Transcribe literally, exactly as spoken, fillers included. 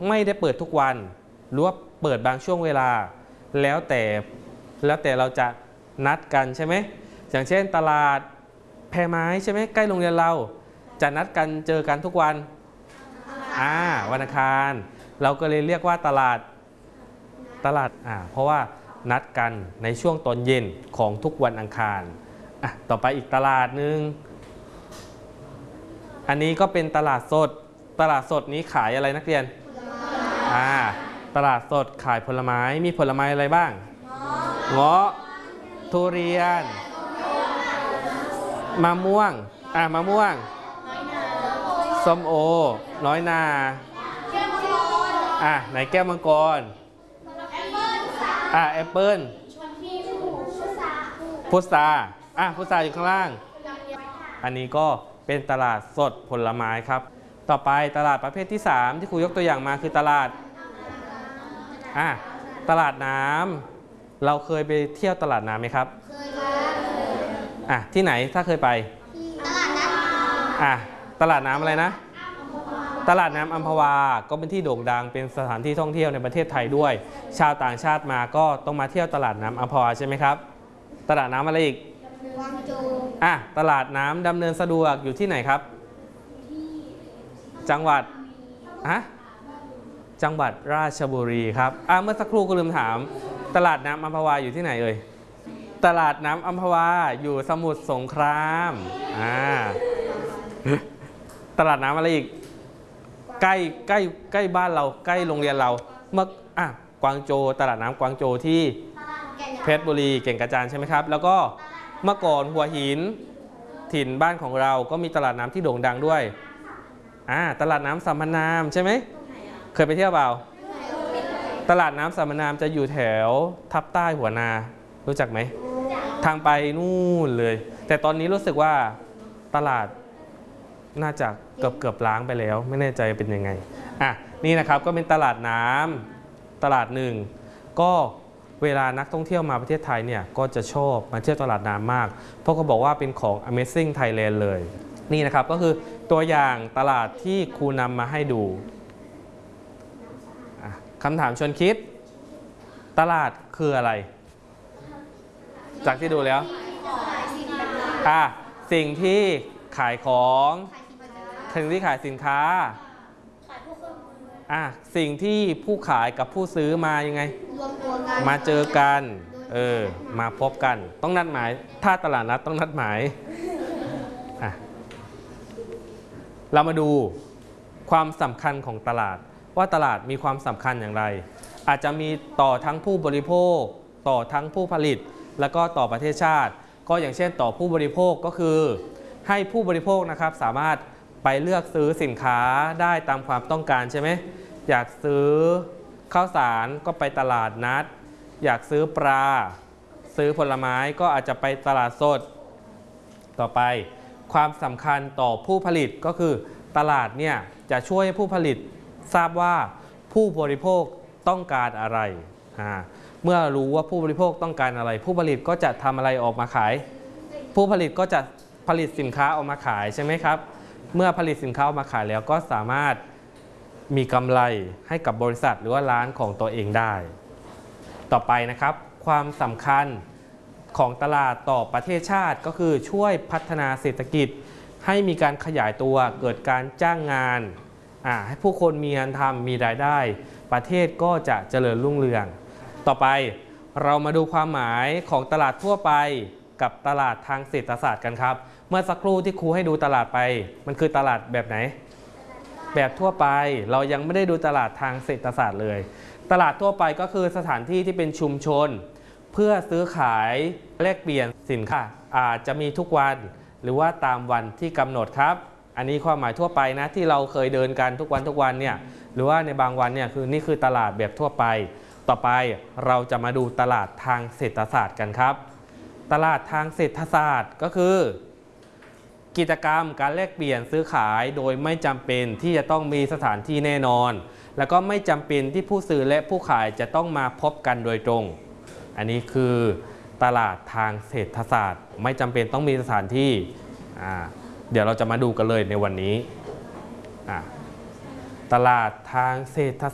ไม่ได้เปิดทุกวันหรือว่าเปิดบางช่วงเวลาแล้วแต่แล้วแต่เราจะนัดกันใช่ไหมอย่างเช่นตลาดแพไม้ใช่ไหมใกล้โรงเรียนเราจะนัดกันเจอกันทุกวันอ่าวันอังคารเราก็เลยเรียกว่าตลาดตลาดอ่าเพราะว่านัดกันในช่วงตอนเย็นของทุกวันอังคารอ่ะต่อไปอีกตลาดหนึ่งอันนี้ก็เป็นตลาดสดตลาดสดนี้ขายอะไรนักเรียนอ่าตลาดสดขายผลไม้มีผลไม้อะไรบ้างเงาะทุเรียนมะม่วงอ่ามะม่วงส้มโอน้อยนาอ่ะไหนแก้วมังกรอ่ะแอปเปิ้ลพุทราอ่ะพุทราอยู่ข้างล่างอันนี้ก็เป็นตลาดสดผลไม้ครับต่อไปตลาดประเภทที่สามที่ครูยกตัวอย่างมาคือตลาดอ่ะตลาดน้ำเราเคยไปเที่ยวตลาดน้ำไหมครับเคยครับอ่ะที่ไหนถ้าเคยไปตลาดน้ำอ่ะตลาดน้ำอะไรนะตลาดน้ำอัมพวาก็เป็นที่โด่งดังเป็นสถานที่ท่องเที่ยวในประเทศไทยด้วยชาวต่างชาติมาก็ต้องมาเที่ยวตลาดน้ำอัมพวาใช่ไหมครับตลาดน้ำอะไรอีกอ่ะตลาดน้ำดำเนินสะดวกอยู่ที่ไหนครับจังหวัดฮะจังหวัดราชบุรีครับอ่ะเมื่อสักครู่ก็ลืมถามตลาดน้ำอัมพวาอยู่ที่ไหนเอ่ยตลาดน้ำอัมพวาอยู่สมุทรสงครามอ่าตลาดน้ำอะไรอีกใกล้ใกล้ใกล้บ้านเราใกล้โรงเรียนเราเมื่ออ่ะกวางโจวตลาดน้ำกวางโจวที่เพชรบุรีเก่งกระจานใช่ไหมครับแล้วก็เมื่อก่อนหัวหินถิ่นบ้านของเราก็มีตลาดน้ำที่โด่งดังด้วยอ่าตลาดน้ำสามพนามใช่ไหมเคยไปเที่ยวเปล่าตลาดน้ำสามพนามจะอยู่แถวทับใต้หัวนารู้จักไหมทางไปนู่นเลยแต่ตอนนี้รู้สึกว่าตลาดน่าจะเกือบเกือบล้างไปแล้วไม่แน่ใจเป็นยังไงอ่ะนี่นะครับก็เป็นตลาดน้ำตลาดหนึ่งก็เวลานักท่องเที่ยวมาประเทศไทยเนี่ยก็จะชอบมาเที่ยวตลาดน้ำมากเพราะเขาบอกว่าเป็นของ Amazing Thailand เลยนี่นะครับก็คือตัวอย่างตลาดที่ครูนำมาให้ดูคำถามชวนคิดตลาดคืออะไรจากที่ดูแล้วอ่ะสิ่งที่ขายของสิ่งที่ขายสินค้าอ่ะสิ่งที่ผู้ขายกับผู้ซื้อมายังไงมาเจอกันเออมาพบกันต้องนัดหมายถ้าตลาดนัดต้องนัดหมายอ่ะเรามาดูความสำคัญของตลาดว่าตลาดมีความสำคัญอย่างไรอาจจะมีต่อทั้งผู้บริโภคต่อทั้งผู้ผลิตแล้วก็ต่อประเทศชาติก็อย่างเช่นต่อผู้บริโภคก็คือให้ผู้บริโภคนะครับสามารถไปเลือกซื้อสินค้าได้ตามความต้องการใช่ไหมอยากซื้อข้าวสารก็ไปตลาดนัดอยากซื้อปลาซื้อผลไม้ก็อาจจะไปตลาดสดต่อไปความสำคัญต่อผู้ผลิตก็คือตลาดเนี่ยจะช่วยให้ผู้ผลิตทราบว่าผู้บริโภคต้องการอะไรอ่าเมื่อรู้ว่าผู้บริโภคต้องการอะไรผู้ผลิตก็จะทำอะไรออกมาขายผู้ผลิตก็จะผลิตสินค้าออกมาขายใช่ไหมครับเมื่อผลิตสินค้าออกมาขายแล้วก็สามารถมีกำไรให้กับบริษัทหรือว่าร้านของตัวเองได้ต่อไปนะครับความสำคัญของตลาดต่อประเทศชาติก็คือช่วยพัฒนาเศรษฐกิจให้มีการขยายตัวเกิดการจ้างงานให้ผู้คนมีงานทำมีรายได้ประเทศก็จะเจริญรุ่งเรืองต่อไปเรามาดูความหมายของตลาดทั่วไปกับตลาดทางเศรษฐศาสตร์กันครับเมื่อสักครู่ที่ครูให้ดูตลาดไปมันคือตลาดแบบไหนแบบทั่วไปเรายังไม่ได้ดูตลาดทางเศรษฐศาสตร์เลยตลาดทั่วไปก็คือสถานที่ที่เป็นชุมชนเพื่อซื้อขายแลกเปลี่ยนสินค้าอาจจะมีทุกวันหรือว่าตามวันที่กำหนดครับอันนี้ความหมายทั่วไปนะที่เราเคยเดินกันทุกวันทุกวันเนี่ยหรือว่าในบางวันเนี่ยคือนี่คือตลาดแบบทั่วไปต่อไปเราจะมาดูตลาดทางเศรษฐศาสตร์กันครับตลาดทางเศรษฐศาสตร์ก็คือกิจกรรมการแลกเปลี่ยนซื้อขายโดยไม่จำเป็นที่จะต้องมีสถานที่แน่นอนแล้วก็ไม่จำเป็นที่ผู้ซื้อและผู้ขายจะต้องมาพบกันโดยตรงอันนี้คือตลาดทางเศรษฐศาสตร์ไม่จำเป็นต้องมีสถานที่อ่าเดี๋ยวเราจะมาดูกันเลยในวันนี้อ่าตลาดทางเศรษฐ